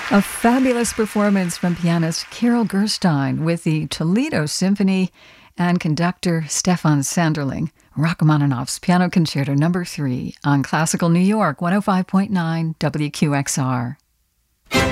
A fabulous performance from pianist Carol Gerstein with the Toledo Symphony and conductor Stefan Sanderling. Rachmaninoff's Piano Concerto No. 3 on Classical New York 105.9 WQXR.